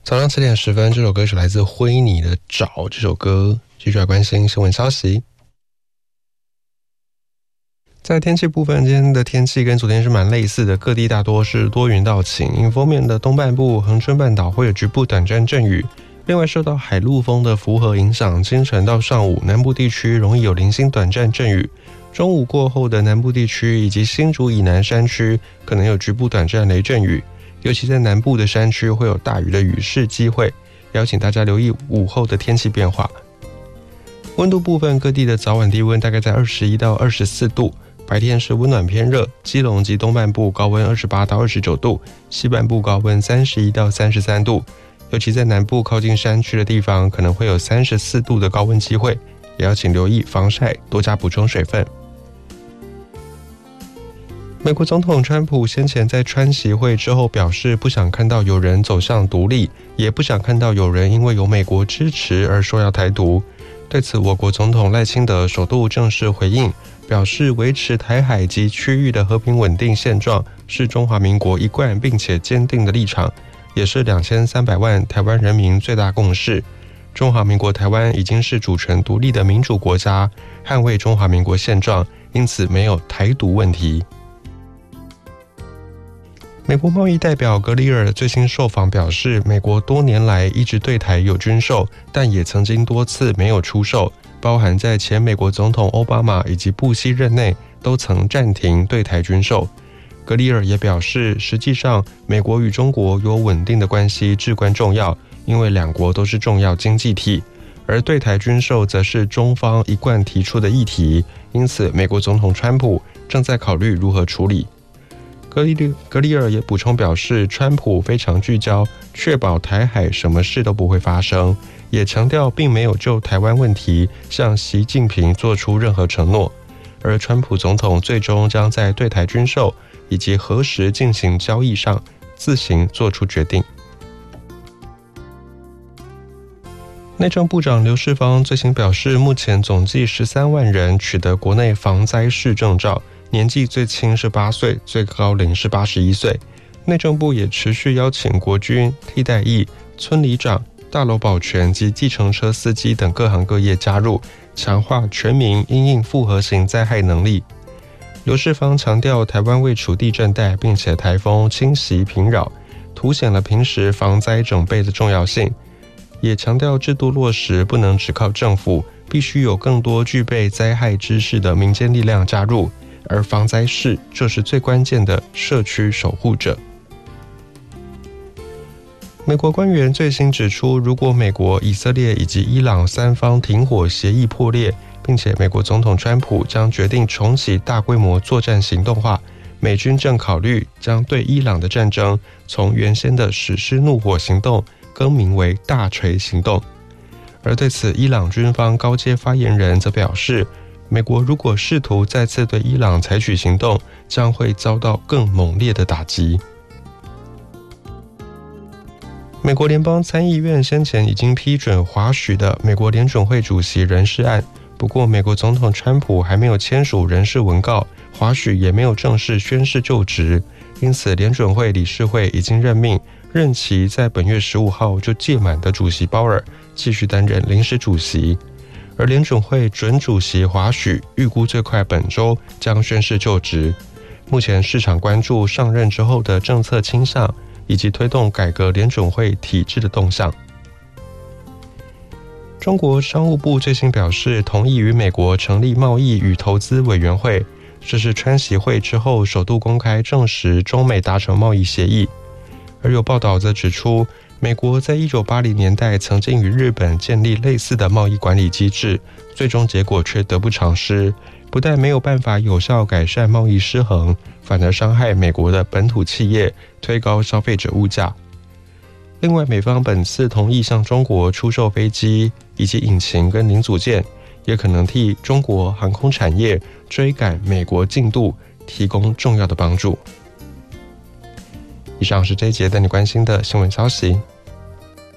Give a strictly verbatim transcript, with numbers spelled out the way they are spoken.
早上七点十分，这首歌是来自灰泥的《找》。这首歌继续来关心新闻消息。在天气部分，今天的天气跟昨天是蛮类似的，各地大多是多云到晴。迎风面的东半部、恒春半岛会有局部短暂阵雨。另外，受到海陆风的符合影响，清晨到上午南部地区容易有零星短暂阵雨。中午过后的南部地区以及新竹以南山区可能有局部短暂雷阵雨。尤其在南部的山区会有大雨的雨势机会，邀请大家留意午后的天气变化。温度部分，各地的早晚低温大概在二十一到二十四度，白天是温暖偏热，基隆及东半部高温二十八到二十九度，西半部高温三十一到三十三度，尤其在南部靠近山区的地方可能会有三十四度的高温机会，也要请留意防晒，多加补充水分。美国总统川普先前在川习会之后表示，不想看到有人走向独立，也不想看到有人因为有美国支持而说要台独。对此，我国总统赖清德首度正式回应，表示维持台海及区域的和平稳定现状是中华民国一贯并且坚定的立场，也是两千三百万台湾人民最大共识。中华民国台湾已经是主权独立的民主国家，捍卫中华民国现状，因此没有台独问题。美国贸易代表格里尔最新受访表示，美国多年来一直对台有军售，但也曾经多次没有出售，包含在前美国总统奥巴马以及布希任内都曾暂停对台军售。格里尔也表示，实际上美国与中国有稳定的关系至关重要，因为两国都是重要经济体，而对台军售则是中方一贯提出的议题，因此美国总统川普正在考虑如何处理。格里格里尔也补充表示，川普非常聚焦，确保台海什么事都不会发生，也强调并没有就台湾问题向习近平做出任何承诺，而川普总统最终将在对台军售以及何时进行交易上自行做出决定。内政部长刘世芳最新表示，目前总计十三万人取得国内防灾士证照，年纪最轻是八岁，最高龄是八十一岁。内政部也持续邀请国军、替代役、村里长、大楼保全及计程车司机等各行各业加入，强化全民因应复合型灾害能力。刘世芳强调，台湾位处地震带，并且台风侵袭频扰，凸显了平时防灾整备的重要性，也强调制度落实不能只靠政府，必须有更多具备灾害知识的民间力量加入，而防灾士就是最关键的社区守护者。美国官员最新指出，如果美国、以色列以及伊朗三方停火协议破裂，并且美国总统川普将决定重启大规模作战行动化，美军正考虑将对伊朗的战争从原先的实施怒火行动更名为大锤行动。而对此，伊朗军方高阶发言人则表示，美国如果试图再次对伊朗采取行动，将会遭到更猛烈的打击。美国联邦参议院先前已经批准华许的美国联准会主席人事案，不过美国总统川普还没有签署人事文告，华许也没有正式宣誓就职，因此联准会理事会已经任命任期在本月十五号就届满的主席鲍尔继续担任临时主席。而联准会准主席华许预估最快本周将宣誓就职。目前市场关注上任之后的政策倾向，以及推动改革联准会体制的动向。中国商务部最新表示，同意与美国成立贸易与投资委员会，这是川习会之后首度公开证实中美达成贸易协议。而有报道则指出，美国在一九八零年代曾经与日本建立类似的贸易管理机制，最终结果却得不偿失，不但没有办法有效改善贸易失衡，反而伤害美国的本土企业，推高消费者物价。另外，美方本次同意向中国出售飞机以及引擎跟零组件，也可能替中国航空产业追赶美国进度提供重要的帮助。以上是这一节带你关心的新闻消息。